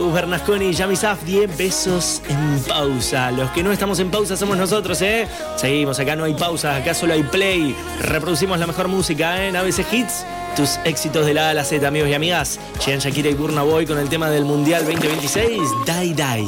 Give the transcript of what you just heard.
Agus Bernasconi, Yami Safdie, besos en pausa. Los que no estamos en pausa somos nosotros, ¿eh? Seguimos, acá no hay pausa, acá solo hay play. Reproducimos la mejor música, ¿eh? En ABC Hits, tus éxitos de la A a la Z, amigos y amigas. Llegan Shakira y Burna Boy con el tema del Mundial 2026, Die Die.